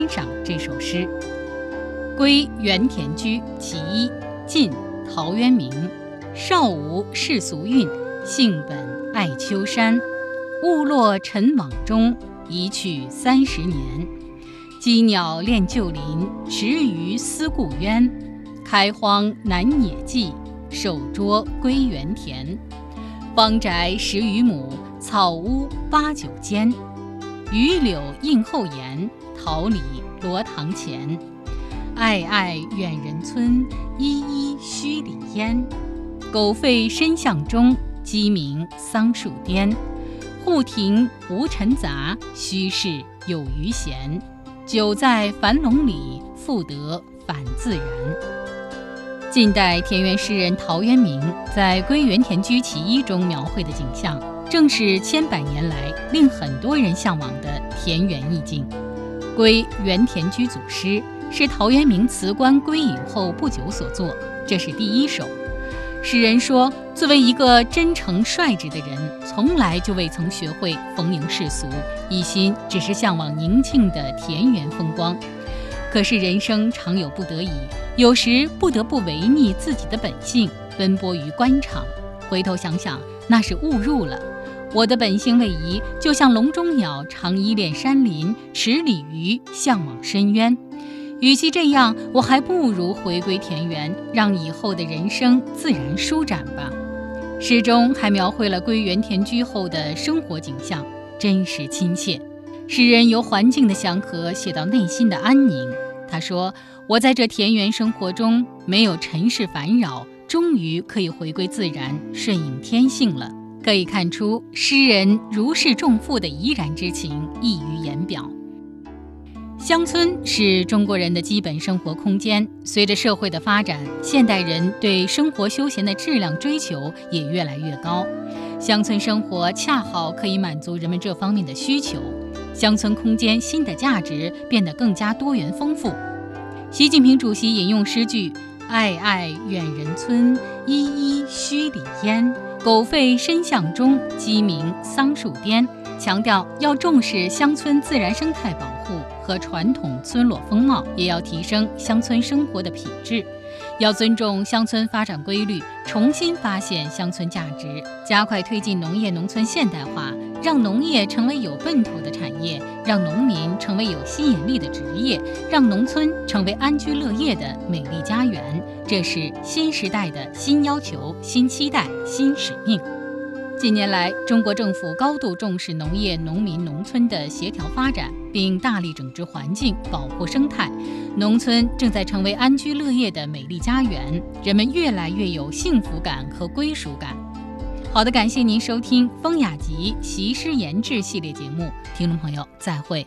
欣赏这首诗。归园田居其一，晋，陶渊明。少无世俗韵，性本爱丘山。误落尘网中，一去30年。羁鸟恋旧林，池鱼思故渊。开荒南野际，守拙归园田。方宅10余亩，草屋8、9间。榆柳映后檐，桃李罗堂前。暧暧远人村，依依墟里烟。狗吠深巷中，鸡鸣桑树颠。户庭无尘杂，虚室有余闲。久在樊笼里，复得返自然。近代田园诗人陶渊明在《归园田居其一》中描绘的景象，正是千百年来令很多人向往的田园意境。《归园田居》组诗是陶渊明辞官归隐后不久所作，这是第1首。诗人说，作为一个真诚率直的人，从来就未曾学会逢迎世俗，一心只是向往宁静的田园风光。可是人生常有不得已，有时不得不违逆自己的本性，奔波于官场。回头想想，那是误入了。我的本性未移，就像笼中鸟，常依恋山林；池里鱼，向往深渊。与其这样，我还不如回归田园，让以后的人生自然舒展吧。诗中还描绘了归园田居后的生活景象，真实亲切。诗人由环境的祥和写到内心的安宁。他说，我在这田园生活中没有尘世烦扰，终于可以回归自然，顺应天性了。可以看出诗人如释重负的怡然之情溢于言表。乡村是中国人的基本生活空间，随着社会的发展，现代人对生活休闲的质量追求也越来越高。乡村生活恰好可以满足人们这方面的需求，乡村空间新的价值变得更加多元丰富。习近平主席引用诗句“暧暧远人村，依依墟里烟。狗吠深巷中，鸡鸣桑树颠”，强调要重视乡村自然生态保护和传统村落风貌，也要提升乡村生活的品质。要尊重乡村发展规律，重新发现乡村价值，加快推进农业农村现代化，让农业成为有奔头的产业，让农民成为有吸引力的职业，让农村成为安居乐业的美丽家园。这是新时代的新要求、新期待、新使命。近年来，中国政府高度重视农业、农民、农村的协调发展，并大力整治环境、保护生态。农村正在成为安居乐业的美丽家园，人们越来越有幸福感和归属感。好的，感谢您收听《风雅集·习诗言志》系列节目，听众朋友再会。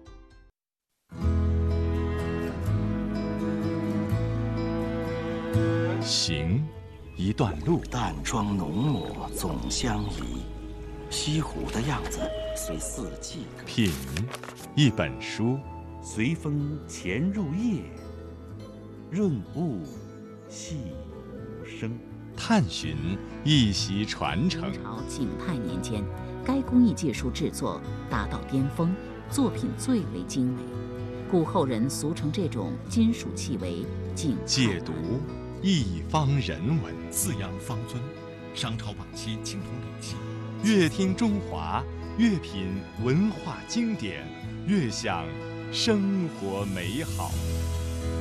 行，一段路， 淡妆浓抹总相宜，西湖的样子随四季更品，一本书， 随风潜入夜，润物细无声。 探寻一席传承。 明朝景泰年间，该工艺技术制作达到巅峰，作品最为精美，故后人俗称这种金属器为景泰。 解读一方人文， 四羊方尊，商朝晚期青铜礼器。 越听中华，越品文化经典，越享生活美好。